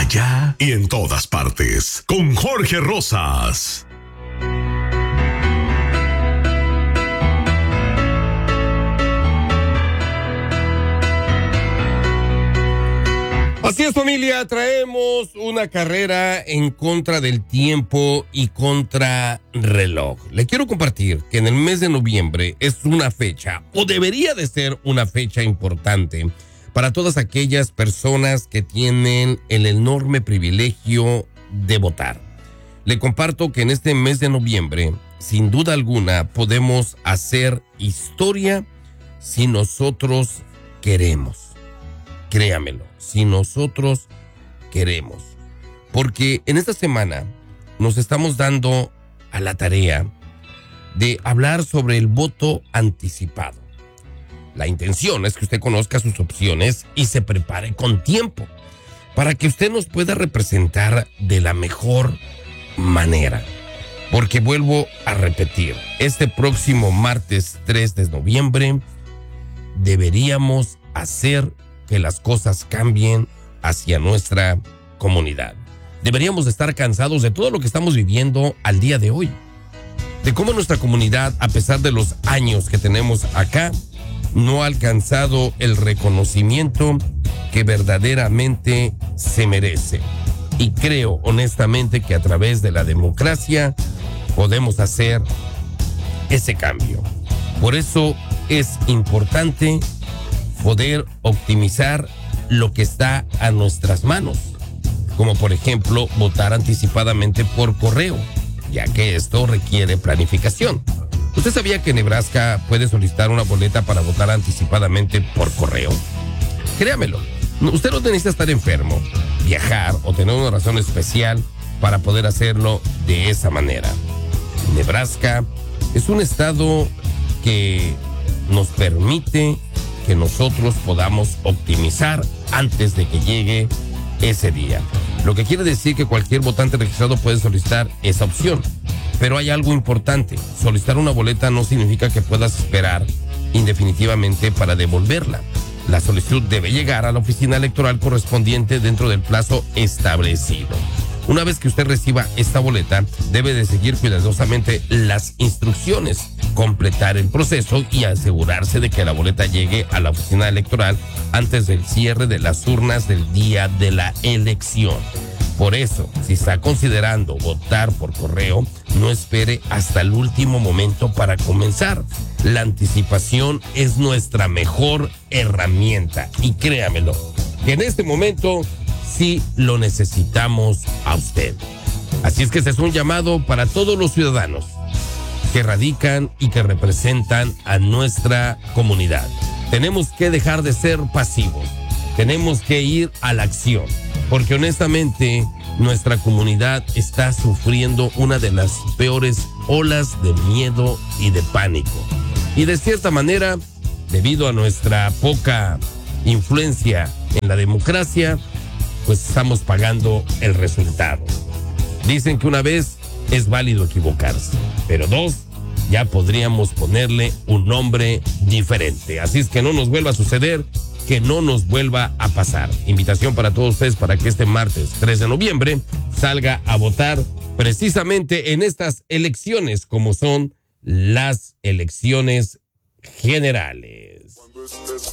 allá y en todas partes. Con Jorge Rosas. Así es, familia, traemos una carrera en contra del tiempo y contra reloj. Le quiero compartir que en el mes de noviembre es una fecha, o debería de ser una fecha importante para todas aquellas personas que tienen el enorme privilegio de votar. Le comparto que en este mes de noviembre, sin duda alguna, podemos hacer historia si nosotros queremos. Créamelo, si nosotros queremos. Porque en esta semana nos estamos dando a la tarea de hablar sobre el voto anticipado. La intención es que usted conozca sus opciones y se prepare con tiempo para que usted nos pueda representar de la mejor manera. Porque vuelvo a repetir, este próximo martes 3 de noviembre deberíamos hacer que las cosas cambien hacia nuestra comunidad. Deberíamos estar cansados de todo lo que estamos viviendo al día de hoy. De cómo nuestra comunidad, a pesar de los años que tenemos acá, no ha alcanzado el reconocimiento que verdaderamente se merece. Y creo honestamente que a través de la democracia podemos hacer ese cambio. Por eso es importante poder optimizar lo que está a nuestras manos, como por ejemplo votar anticipadamente por correo, ya que esto requiere planificación. ¿Usted sabía que Nebraska puede solicitar una boleta para votar anticipadamente por correo? Créamelo, usted no necesita estar enfermo, viajar o tener una razón especial para poder hacerlo de esa manera. Nebraska es un estado que nos permite que nosotros podamos optimizar antes de que llegue ese día. Lo que quiere decir que cualquier votante registrado puede solicitar esa opción. Pero hay algo importante. Solicitar una boleta no significa que puedas esperar indefinitivamente para devolverla. La solicitud debe llegar a la oficina electoral correspondiente dentro del plazo establecido. Una vez que usted reciba esta boleta, debe de seguir cuidadosamente las instrucciones, completar el proceso y asegurarse de que la boleta llegue a la oficina electoral antes del cierre de las urnas del día de la elección. Por eso, si está considerando votar por correo, no espere hasta el último momento para comenzar. La anticipación es nuestra mejor herramienta y créamelo, que en este momento sí lo necesitamos a usted. Así es que este es un llamado para todos los ciudadanos que radican y que representan a nuestra comunidad. Tenemos que dejar de ser pasivos, tenemos que ir a la acción, porque honestamente nuestra comunidad está sufriendo una de las peores olas de miedo y de pánico. Y de cierta manera, debido a nuestra poca influencia en la democracia, pues estamos pagando el resultado. Dicen que una vez es válido equivocarse, pero dos, ya podríamos ponerle un nombre diferente. Así es que no nos vuelva a suceder, que no nos vuelva a pasar. Invitación para todos ustedes para que este martes 3 de noviembre salga a votar precisamente en estas elecciones, como son las elecciones generales.